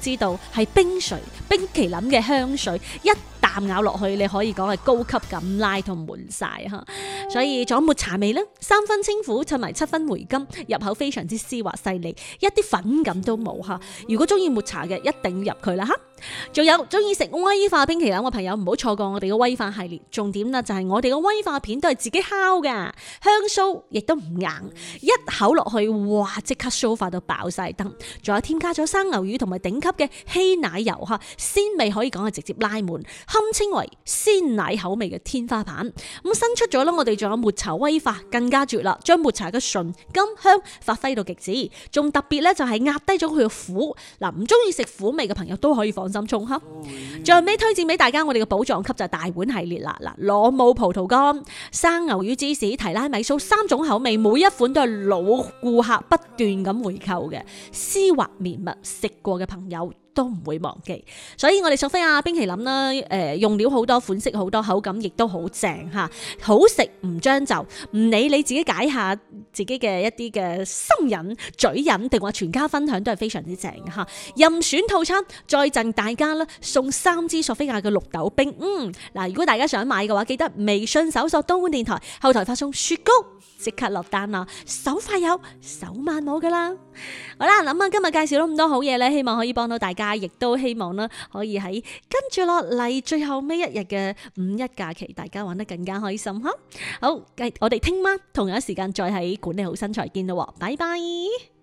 知道係冰淇淋嘅香水，一啖咬落去，你可以講係高級咁拉同滿晒嚇。所以仲有抹茶味咧，3分清苦，襯埋7分回甘，入口非常之絲滑細膩，一啲粉感都冇嚇。如果中意抹茶嘅，一定要入佢啦嚇。仲有中意食威化冰淇淋嘅朋友，唔好錯過我哋嘅威化系列。重點啦就係我哋嘅威化片都係自己烤噶，香酥亦都唔硬，一口落去，哇！即刻酥化到爆晒燈。仲有添加咗生牛乳同埋頂級嘅稀奶油嚇，鮮味可以講係直接拉滿，堪稱為鮮奶口味嘅天花板。咁新出咗啦，我哋仲有抹茶威化，更加絕啦，將抹茶嘅醇甘香發揮到極致，仲特別咧就係壓低咗佢嘅苦。嗱，唔中意食苦味嘅朋友都可以放心沖哈。最後尾推薦俾大家我哋嘅寶藏級就係大碗系列啦。嗱，羅姆葡萄乾、生牛乳芝士、提拉米蘇3種口味，每一款都係老顧客不斷咁回購嘅，絲滑綿密，食過嘅朋友都唔會忘記。所以我哋索菲亞冰淇淋啦，用料好多，款式好多，口感亦都好正嚇，好食唔將就，唔理你自己解下自己嘅一啲嘅心癮、嘴癮，定話全家分享都係非常之正嚇。任選套餐，再贈大家啦，送3支索菲亞嘅綠豆冰。嗱，如果大家想買嘅話，記得微信搜索東莞電台，後台發送雪糕，即刻落單啦，手快有，手慢冇噶啦。好啦，諗下今日介紹咗咁多好嘢咧，希望可以幫到大家，亦都希望啦可以喺跟住落嚟最後尾一日嘅5·1假期，大家玩得更加開心哈。好，我哋聽晚同樣時間再喺管理好身材見咯，拜拜。